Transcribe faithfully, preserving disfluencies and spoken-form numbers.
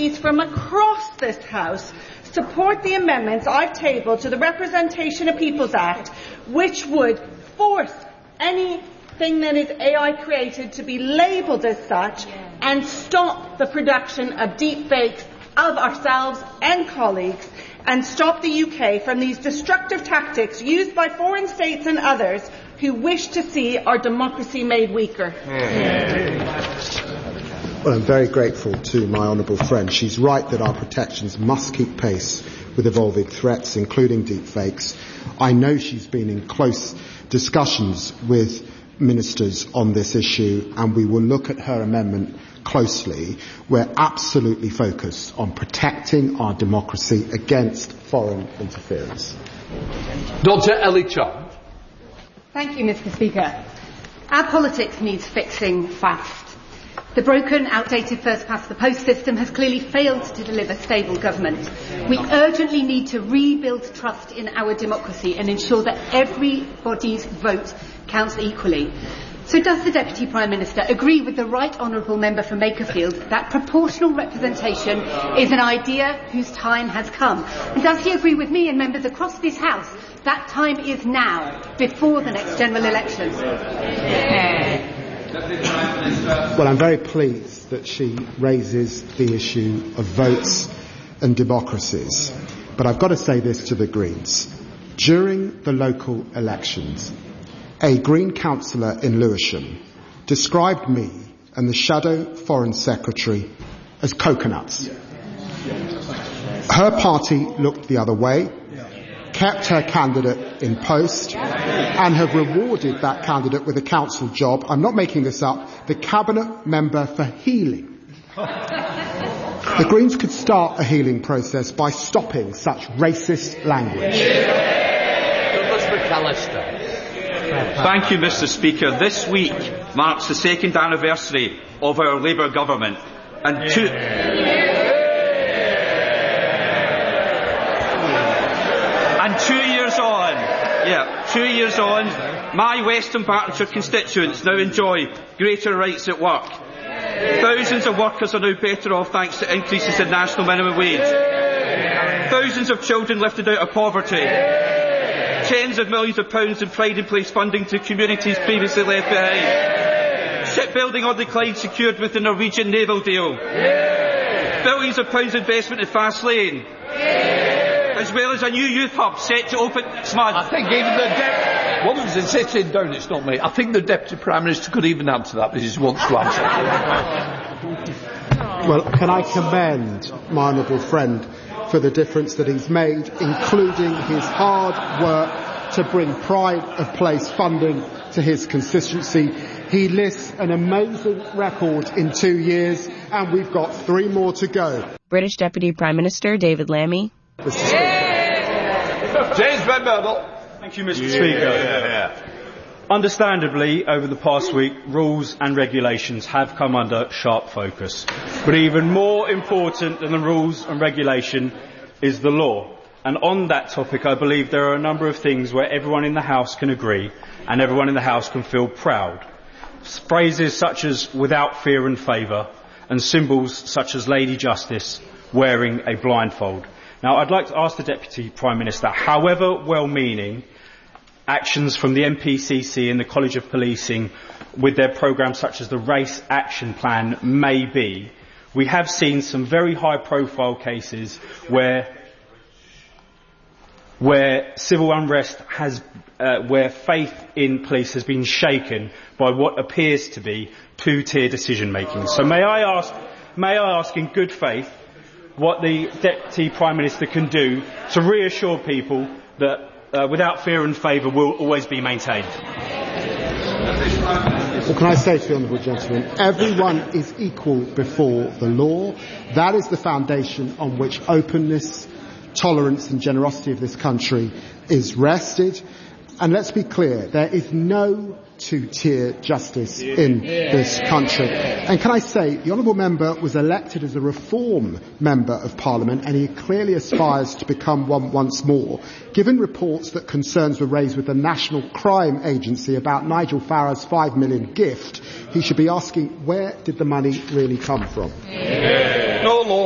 P Cs from across this House support the amendments I've tabled to the Representation of Peoples Act, which would force anything that is A I created to be labelled as such and stop the production of deepfakes of ourselves and colleagues, and stop the U K from these destructive tactics used by foreign states and others who wish to see our democracy made weaker. Well, I'm very grateful to my honourable friend. She's right that our protections must keep pace with evolving threats, including deepfakes. I know she's been in close discussions with ministers on this issue, and we will look at her amendment closely. We're absolutely focused on protecting our democracy against foreign interference. Doctor Ellie Chong. Thank you, Mister Speaker. Our politics needs fixing fast. The broken, outdated first-past-the-post system has clearly failed to deliver stable government. We urgently need to rebuild trust in our democracy and ensure that everybody's vote counts equally. So does the Deputy Prime Minister agree with the Right Honourable Member for Makerfield that proportional representation is an idea whose time has come? And does he agree with me and members across this House that time is now, before the next general elections? Well, I'm very pleased that she raises the issue of votes and democracies. But I've got to say this to the Greens. During the local elections, a Green councillor in Lewisham described me and the Shadow Foreign Secretary as coconuts. Her party looked the other way, kept her candidate in post, and have rewarded that candidate with a council job. I'm not making this up. The Cabinet Member for Healing. The Greens could start a healing process by stopping such racist language. Douglas McAllister. Thank you, Mister Speaker. This week marks the second anniversary of our Labour government, and two. And two years on, yeah, two years on, my Western Bartonshire constituents now enjoy greater rights at work. Thousands of workers are now better off thanks to increases in national minimum wage. Thousands of children lifted out of poverty. Tens of millions of pounds in pride in place funding to communities previously left behind. Shipbuilding on decline secured with the Norwegian naval deal. Billions of pounds investment in Fast Lane. As well as a new youth hub set to open next month. I think even the Deputy... One of us is sitting down, it's not me. I think the Deputy Prime Minister could even answer that, but he just wants to answer. Well, can I commend my honourable friend for the difference that he's made, including his hard work to bring pride of place funding to his constituency. He lists an amazing record in two years, and we've got three more to go. British Deputy Prime Minister David Lammy. James Benmerdle. Thank you, Mister Speaker. Yeah, yeah. Understandably, over the past week, rules and regulations have come under sharp focus. But even more important than the rules and regulation is the law. And on that topic, I believe there are a number of things where everyone in the House can agree and everyone in the House can feel proud. Phrases such as without fear and favour, and symbols such as Lady Justice wearing a blindfold. Now, I'd like to ask the Deputy Prime Minister, however well-meaning actions from the M P C C and the College of Policing with their programmes such as the Race Action Plan may be, we have seen some very high-profile cases where where civil unrest has, uh, where faith in police has been shaken by what appears to be two-tier decision-making. So may I ask, may I ask in good faith what the Deputy Prime Minister can do to reassure people that uh, without fear and favour will always be maintained? Well, can I say to the honourable gentleman, everyone is equal before the law. That is the foundation on which openness, tolerance and generosity of this country is rested. And let's be clear, there is no two-tier justice in this country. And can I say, the honourable member was elected as a reform member of Parliament, and he clearly aspires to become one once more. Given reports that concerns were raised with the National Crime Agency about Nigel Farag's five million gift, he should be asking, where did the money really come from? No law.